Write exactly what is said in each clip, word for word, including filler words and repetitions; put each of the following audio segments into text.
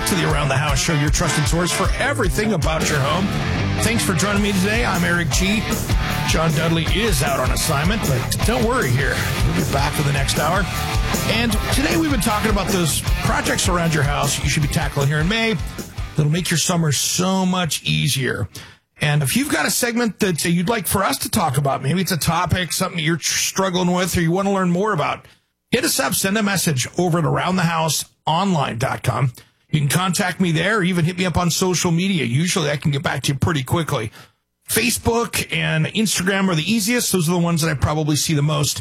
to the Around the House Show, your trusted source for everything about your home. Thanks for joining me today. I'm Eric G. John Dudley is out on assignment, but don't worry here. We'll be back for the next hour. And today we've been talking about those projects around your house you should be tackling here in May that'll make your summer so much easier. And if you've got a segment that you'd like for us to talk about, maybe it's a topic, something you're struggling with or you want to learn more about, hit us up, send a message over at around the house online dot com. You can contact me there or even hit me up on social media. Usually I can get back to you pretty quickly. Facebook and Instagram are the easiest. Those are the ones that I probably see the most.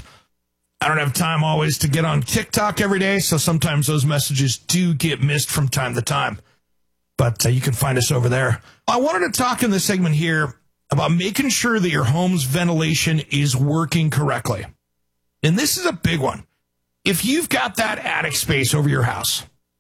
I don't have time always to get on TikTok every day, so sometimes those messages do get missed from time to time. But uh, you can find us over there. I wanted to talk in this segment here about making sure that your home's ventilation is working correctly. And this is a big one. If you've got that attic space over your house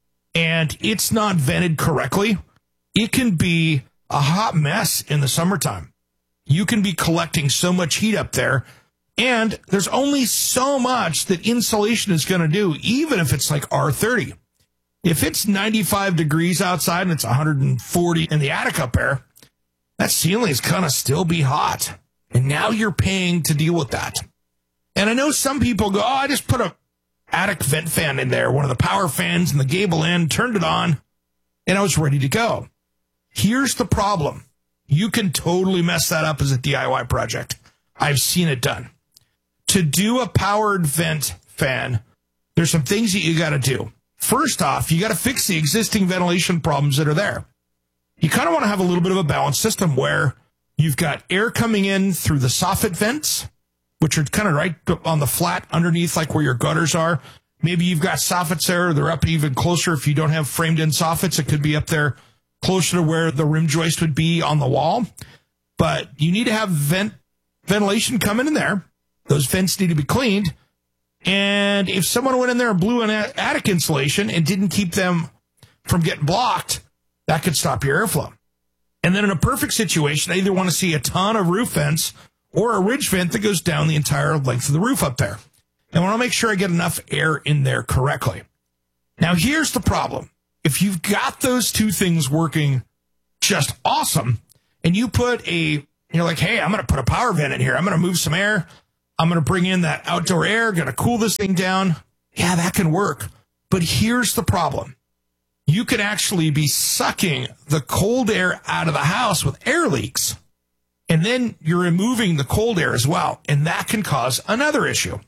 and it's not vented correctly, it can be a hot mess in the summertime. You can be collecting so much heat up there, and there's only so much that insulation is going to do, even if it's like R thirty. If it's ninety-five degrees outside and it's one hundred forty in the attic up there, that ceiling is going to still be hot. And now you're paying to deal with that. And I know some people go, oh, I just put a attic vent fan in there, one of the power fans in the gable end, turned it on, and I was ready to go. Here's the problem. You can totally mess that up as a D I Y project. I've seen it done. To do a powered vent fan, there's some things that you got to do. First off, you got to fix the existing ventilation problems that are there. You kind of want to have a little bit of a balanced system where you've got air coming in through the soffit vents, which are kind of right on the flat underneath, like where your gutters are. Maybe you've got soffits there. They're up even closer. If you don't have framed in soffits, it could be up there closer to where the rim joist would be on the wall. But you need to have vent ventilation coming in there. Those vents need to be cleaned. And if someone went in there and blew an attic insulation and didn't keep them from getting blocked, that could stop your airflow. And then in a perfect situation, I either want to see a ton of roof vents or a ridge vent that goes down the entire length of the roof up there. And I want to make sure I get enough air in there correctly. Now, here's the problem. If you've got those two things working just awesome, and you put a, you're like, hey, I'm going to put a power vent in here. I'm going to move some air. I'm going to bring in that outdoor air, going to cool this thing down. Yeah, that can work. But here's the problem. You could actually be sucking the cold air out of the house with air leaks. And then you're removing the cold air as well. And that can cause another issue.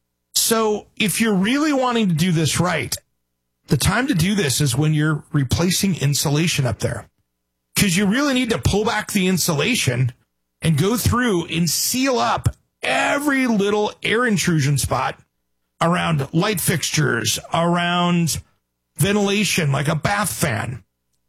So if you're really wanting to do this right, the time to do this is when you're replacing insulation up there. Because you really need to pull back the insulation and go through and seal up every little air intrusion spot around light fixtures, around ventilation like a bath fan,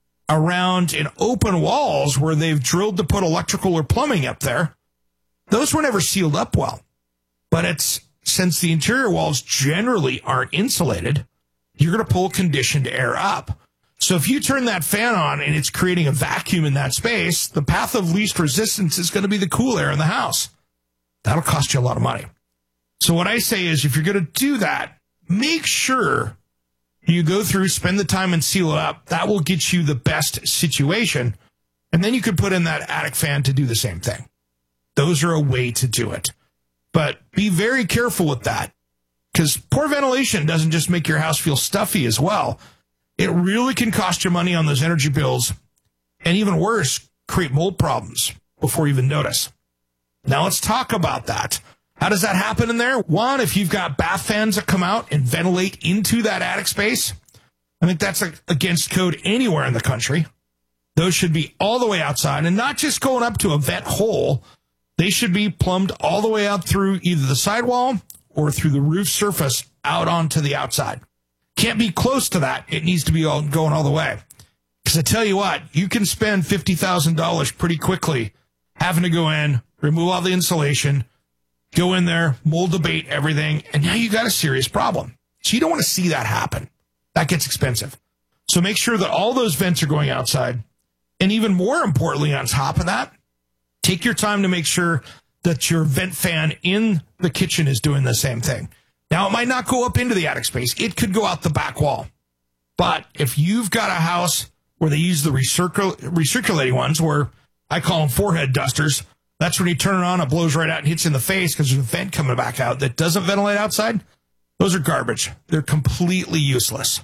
around in open walls where they've drilled to put electrical or plumbing up there. Those were never sealed up well. But it's since the interior walls generally aren't insulated, you're going to pull conditioned air up. So if you turn that fan on and it's creating a vacuum in that space, the path of least resistance is going to be the cool air in the house. That'll cost you a lot of money. So what I say is if you're going to do that, make sure you go through, spend the time and seal it up. That will get you the best situation. And then you could put in that attic fan to do the same thing. Those are a way to do it. But be very careful with that. Because poor ventilation doesn't just make your house feel stuffy as well. It really can cost you money on those energy bills. And even worse, create mold problems before you even notice. Now let's talk about that. How does that happen in there? One, if you've got bath fans that come out and ventilate into that attic space, I think that's against code anywhere in the country. Those should be all the way outside and not just going up to a vent hole. They should be plumbed all the way out through either the sidewall or through the roof surface out onto the outside. Can't be close to that. It needs to be all going all the way. Because I tell you what, you can spend fifty thousand dollars pretty quickly having to go in, remove all the insulation, go in there, mold abate everything, and now you got a serious problem. So you don't want to see that happen. That gets expensive. So make sure that all those vents are going outside. And even more importantly, on top of that, take your time to make sure that your vent fan in the kitchen is doing the same thing. Now, it might not go up into the attic space. It could go out the back wall. But if you've got a house where they use the recircul- recirculating ones, where I call them forehead dusters, that's when you turn it on, it blows right out and hits you in the face because there's a vent coming back out that doesn't ventilate outside. Those are garbage. They're completely useless.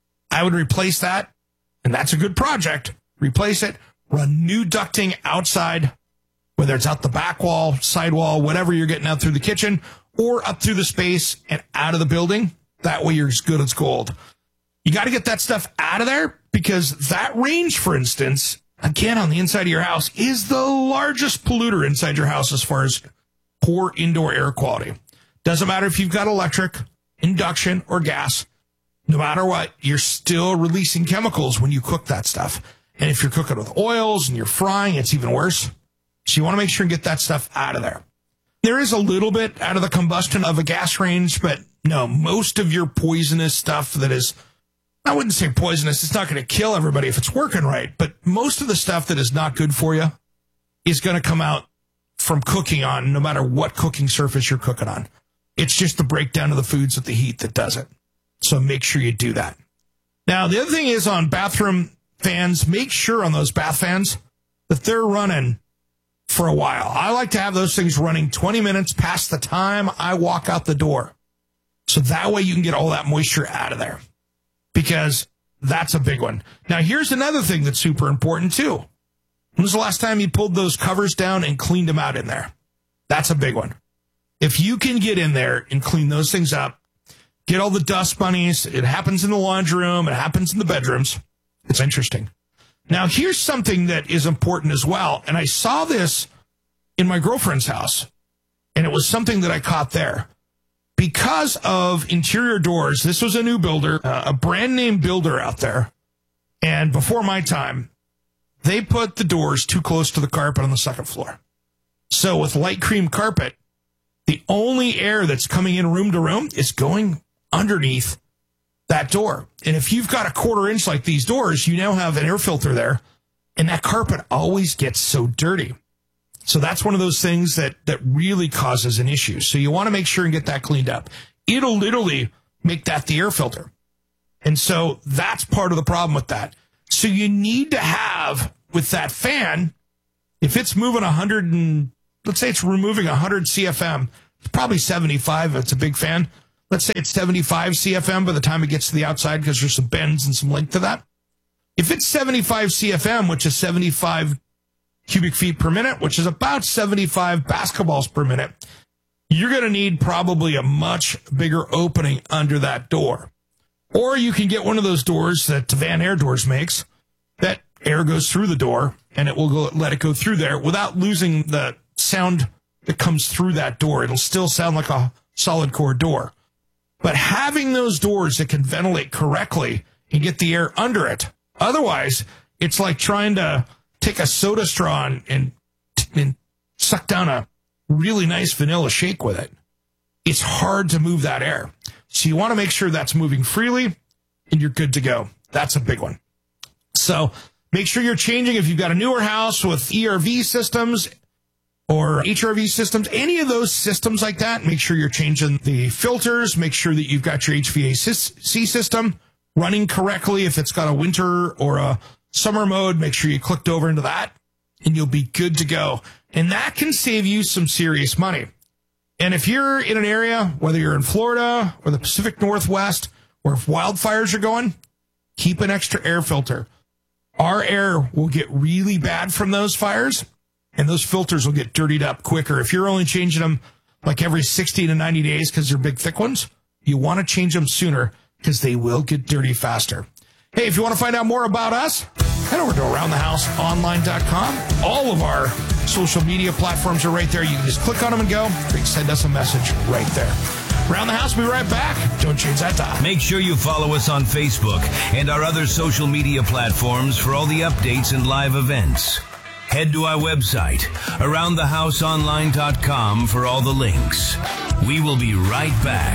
I would replace that, and that's a good project. Replace it, run new ducting outside, whether it's out the back wall, side wall, whatever you're getting out through the kitchen, or up through the space and out of the building. That way you're as good as gold. You got to get that stuff out of there because that range, for instance, again, on the inside of your house, is the largest polluter inside your house as far as poor indoor air quality. Doesn't matter if you've got electric, induction, or gas. No matter what, you're still releasing chemicals when you cook that stuff. And if you're cooking with oils and you're frying, it's even worse. So you want to make sure and get that stuff out of there. There is a little bit out of the combustion of a gas range, but no, most of your poisonous stuff that is, I wouldn't say poisonous, it's not going to kill everybody if it's working right, but most of the stuff that is not good for you is going to come out from cooking on, no matter what cooking surface you're cooking on. It's just the breakdown of the foods with the heat that does it. So make sure you do that. Now, the other thing is on bathroom fans, make sure on those bath fans that they're running for a while. I like to have those things running twenty minutes past the time I walk out the door. So that way you can get all that moisture out of there, because that's a big one. Now, here's another thing that's super important too. When was the last time you pulled those covers down and cleaned them out in there? That's a big one. If you can get in there and clean those things up, get all the dust bunnies, it happens in the laundry room, it happens in the bedrooms. It's interesting. Now, here's something that is important as well, and I saw this in my girlfriend's house, and it was something that I caught there. Because of interior doors, this was a new builder, uh, a brand name builder out there, and before my time, they put the doors too close to the carpet on the second floor. So with light cream carpet, the only air that's coming in room to room is going underneath that door. And if you've got a quarter inch like these doors, you now have an air filter there, and that carpet always gets so dirty. So that's one of those things that, that really causes an issue. So you want to make sure and get that cleaned up. It'll literally make that the air filter. And so that's part of the problem with that. So you need to have, with that fan, if it's moving one hundred and, let's say it's removing one hundred C F M, it's probably seventy-five if it's a big fan. Let's say it's seventy-five C F M by the time it gets to the outside, because there's some bends and some length to that. If it's seventy-five C F M, which is seventy-five cubic feet per minute, which is about seventy-five basketballs per minute, you're going to need probably a much bigger opening under that door. Or you can get one of those doors that Van Air Doors makes, that air goes through the door, and it will go, let it go through there without losing the sound that comes through that door. It'll still sound like a solid core door. But having those doors that can ventilate correctly and get the air under it, otherwise, it's like trying to take a soda straw and, and, and suck down a really nice vanilla shake with it. It's hard to move that air. So you want to make sure that's moving freely and you're good to go. That's a big one. So make sure you're changing if you've got a newer house with E R V systems or H R V systems, any of those systems like that. Make sure you're changing the filters. Make sure that you've got your H V A C system running correctly. If it's got a winter or a summer mode, make sure you clicked over into that and you'll be good to go. And that can save you some serious money. And if you're in an area, whether you're in Florida or the Pacific Northwest, or if wildfires are going, keep an extra air filter. Our air will get really bad from those fires, and those filters will get dirtied up quicker. If you're only changing them like every sixty to ninety days because they're big, thick ones, you want to change them sooner because they will get dirty faster. Hey, if you want to find out more about us, head over to around the house online dot com. All of our social media platforms are right there. You can just click on them and go. Or you can send us a message right there. Around the House, we'll be right back. Don't change that dial. Make sure you follow us on Facebook and our other social media platforms for all the updates and live events. Head to our website, around the house online dot com, for all the links. We will be right back.